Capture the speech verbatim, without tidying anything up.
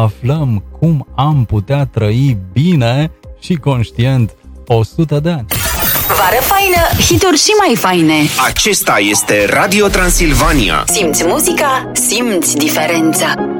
aflăm cum am putea trăi bine și conștient o sută de ani. Vară faină, hituri și mai faine. Acesta este Radio Transilvania. Simți muzica, simți diferența.